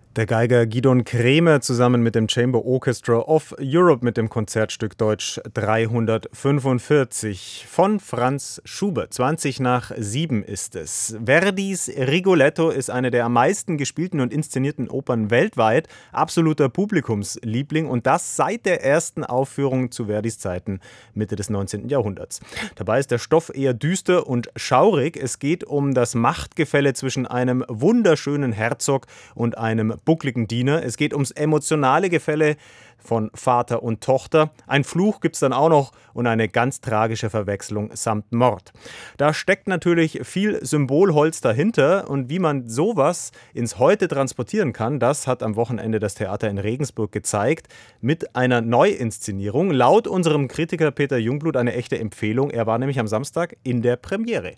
Der Geiger Gidon Kremer zusammen mit dem Chamber Orchestra of Europe mit dem Konzertstück Deutsch 345 von Franz Schubert. 7:20 ist es. Verdis Rigoletto ist eine der am meisten gespielten und inszenierten Opern weltweit. Absoluter Publikumsliebling und das seit der ersten Aufführung zu Verdis Zeiten Mitte des 19. Jahrhunderts. Dabei ist der Stoff eher düster und schaurig. Es geht um das Machtgefälle zwischen einem wunderschönen Herzog und einem buckligen Diener. Es geht ums emotionale Gefälle von Vater und Tochter. Ein Fluch gibt es dann auch noch und eine ganz tragische Verwechslung samt Mord. Da steckt natürlich viel Symbolholz dahinter und wie man sowas ins Heute transportieren kann, das hat am Wochenende das Theater in Regensburg gezeigt mit einer Neuinszenierung. Laut unserem Kritiker Peter Jungblut eine echte Empfehlung. Er war nämlich am Samstag in der Premiere.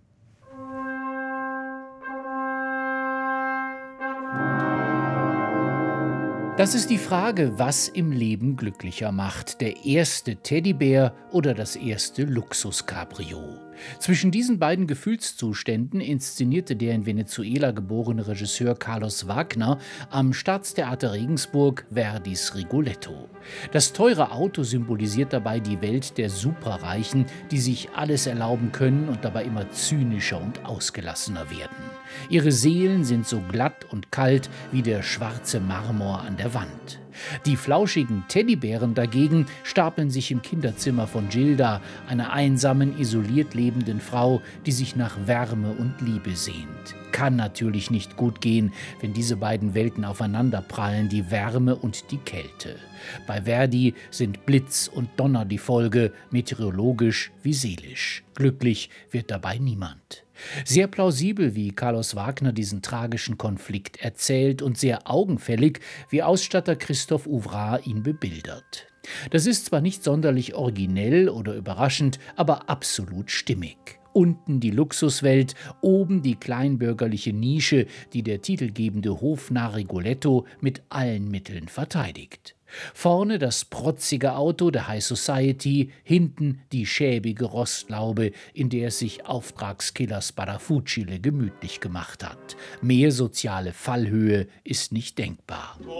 Das ist die Frage, was im Leben glücklicher macht. Der erste Teddybär oder das erste Luxus-Cabrio. Zwischen diesen beiden Gefühlszuständen inszenierte der in Venezuela geborene Regisseur Carlos Wagner am Staatstheater Regensburg Verdis Rigoletto. Das teure Auto symbolisiert dabei die Welt der Superreichen, die sich alles erlauben können und dabei immer zynischer und ausgelassener werden. Ihre Seelen sind so glatt und kalt wie der schwarze Marmor an der Wand. Die flauschigen Teddybären dagegen stapeln sich im Kinderzimmer von Gilda, einer einsamen, isoliert lebenden Frau, die sich nach Wärme und Liebe sehnt. Kann natürlich nicht gut gehen, wenn diese beiden Welten aufeinanderprallen, die Wärme und die Kälte. Bei Verdi sind Blitz und Donner die Folge, meteorologisch wie seelisch. Glücklich wird dabei niemand. Sehr plausibel, wie Carlos Wagner diesen tragischen Konflikt erzählt und sehr augenfällig, wie Ausstatter Christoph Ouvrat ihn bebildert. Das ist zwar nicht sonderlich originell oder überraschend, aber absolut stimmig. Unten die Luxuswelt, oben die kleinbürgerliche Nische, die der titelgebende Hofnarr Rigoletto mit allen Mitteln verteidigt. Vorne das protzige Auto der High Society, hinten die schäbige Rostlaube, in der es sich Auftragskiller Sparafucile gemütlich gemacht hat. Mehr soziale Fallhöhe ist nicht denkbar.